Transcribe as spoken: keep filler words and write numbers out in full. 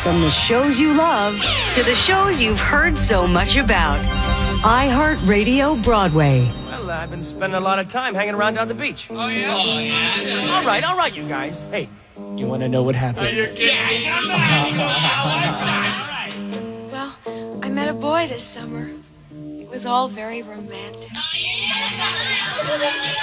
From the shows you love to the shows you've heard so much about. iHeartRadio Broadway. Well, uh, I've been spending a lot of time hanging around down the beach. Oh, yeah? Oh, yeah. All right, all right, you guys. Hey, you want to know what happened? Are you kidding? Yeah, well, I met a boy this summer. It was all very romantic. Oh, yeah.